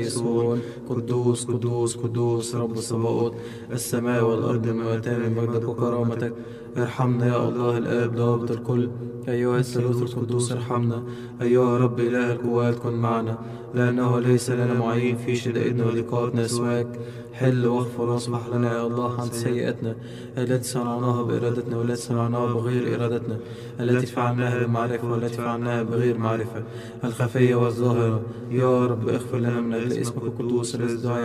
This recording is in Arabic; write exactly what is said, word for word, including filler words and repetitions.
يسون قدوس قدوس قدوس رب الصباؤوت، السماء والأرض ملأتان من مجدك وكرامتك. ارحمنا يا الله الآب ضابط الكل، أيها الثالوث القدوس ارحمنا. أيها رب إله القوات كن معنا، لأنه ليس لنا معين في شدائدنا وضيقاتنا سواك. حل واغفر واصفح لنا يا الله عن سيئاتنا التي صنعناها بإرادتنا والتي صنعناها بغير إرادتنا، التي فعلناها بمعرفة والتي فعلناها بغير معرفة، الخفية والظاهرة. يا رب اغفر لنا من أجل اسمك القدوس الذي دعا